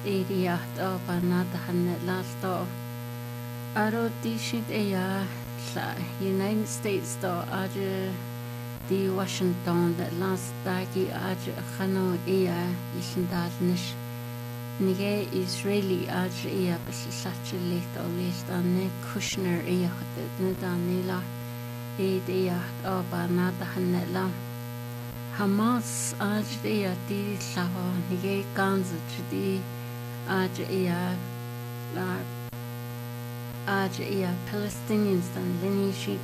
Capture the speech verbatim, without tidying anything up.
Éireacht á banadahanne lalto. Aro dishit eya la United States do aje di Washington that last dagi aje khano eya isindalnish. Nige Israeli aje eya basache lekt o lest anne Kushner eya khatet nedanila eid eya á banadahanne la. Hamas aje eya di laho nige ganza di aje eya la aje eya Palestinians dan lini shi